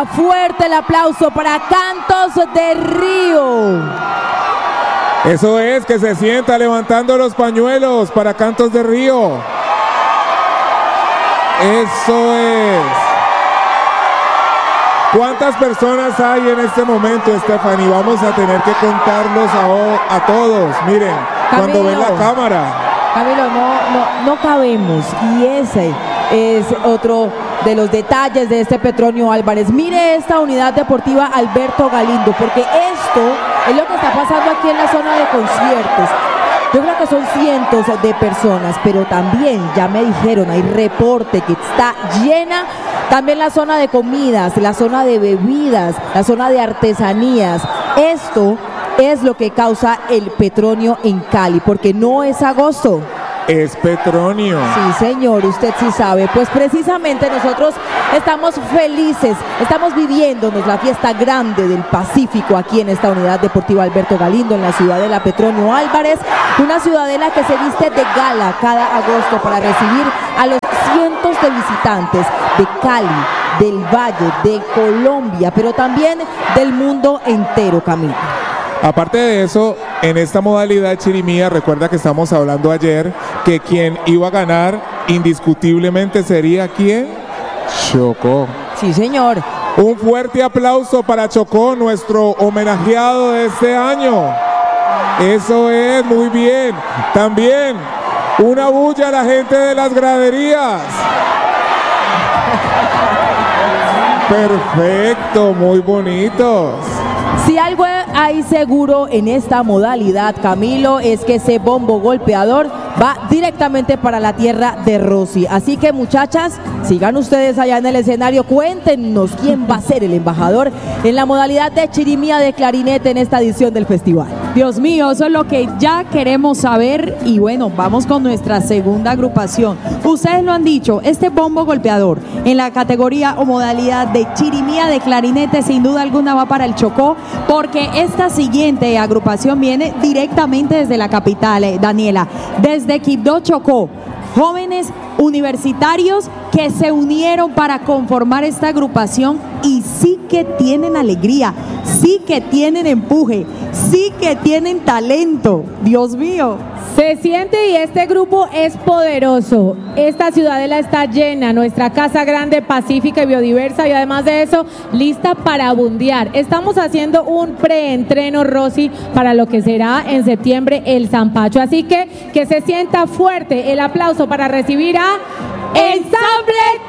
sienta fuerte el aplauso para Cantos de Río. Eso es, que se sienta levantando los pañuelos para Cantos de Río. Eso es. ¿Cuántas personas hay en este momento, Stephanie? Vamos a tener que contarlos a todos. Miren, Camilo, cuando ven la cámara. Camilo, no cabemos. Y ese es otro de los detalles de este Petronio Álvarez. Mire esta unidad deportiva Alberto Galindo, porque esto es lo que está pasando aquí en la zona de conciertos. Yo creo que son cientos de personas, pero también, ya me dijeron, hay reporte que está llena también la zona de comidas, la zona de bebidas, la zona de artesanías. Esto es lo que causa el Petronio en Cali, porque no es agosto. Es Petronio. Sí, señor, usted sí sabe. Pues precisamente nosotros estamos felices, estamos viviéndonos la fiesta grande del Pacífico aquí en esta unidad deportiva Alberto Galindo, en la ciudadela Petronio Álvarez, una ciudadela que se viste de gala cada agosto para recibir a los cientos de visitantes de Cali, del Valle, de Colombia, pero también del mundo entero, Camilo. Aparte de eso, en esta modalidad chirimía, recuerda que estamos hablando ayer que quien iba a ganar indiscutiblemente sería ¿quién? Chocó. Sí, señor. Un fuerte aplauso para Chocó, nuestro homenajeado de este año. Eso es, muy bien. También una bulla a la gente de las graderías. Perfecto, muy bonitos. Si algo hay seguro en esta modalidad, Camilo, es que ese bombo golpeador va directamente para la tierra de Rosy. Así que, muchachas, sigan ustedes allá en el escenario, cuéntenos quién va a ser el embajador en la modalidad de chirimía de clarinete en esta edición del festival. Dios mío, eso es lo que ya queremos saber. Y bueno, vamos con nuestra segunda agrupación. Ustedes lo han dicho, este bombo golpeador en la categoría o modalidad de chirimía de clarinete sin duda alguna va para el Chocó, porque esta siguiente agrupación viene directamente desde la capital, Daniela, desde Quibdó, Chocó. Jóvenes universitarios que se unieron para conformar esta agrupación y sí que tienen alegría, sí que tienen empuje, sí que tienen talento. Dios mío. Se siente y este grupo es poderoso. Esta ciudadela está llena, nuestra casa grande, pacífica y biodiversa, y además de eso, lista para abundear. Estamos haciendo un preentreno, Rosy, para lo que será en septiembre el Zampacho. Así que se sienta fuerte el aplauso para recibir a Ensamble